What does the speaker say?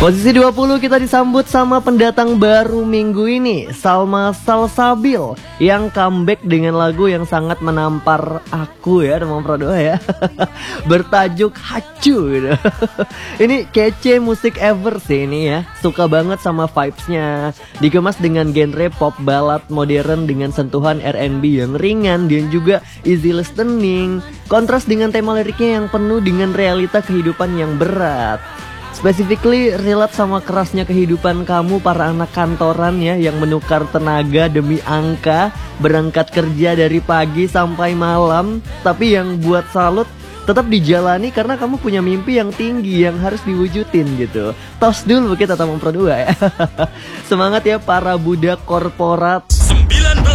Posisi 20 kita disambut sama pendatang baru minggu ini, Salma Salsabil, yang comeback dengan lagu yang sangat menampar aku ya, teman Pradoa ya. Bertajuk Hacu gitu. Ini kece musik ever sih ini ya. Suka banget sama vibesnya. Dikemas dengan genre pop ballad modern dengan sentuhan R&B yang ringan dan juga easy listening. Kontras dengan tema liriknya yang penuh dengan realita kehidupan yang berat. Specifically relate sama kerasnya kehidupan kamu para anak kantoran ya, yang menukar tenaga demi angka, berangkat kerja dari pagi sampai malam, tapi yang buat salut tetap dijalani karena kamu punya mimpi yang tinggi yang harus diwujudin gitu. Tos dulu kita teman Pro 2 ya. Semangat ya para budak korporat.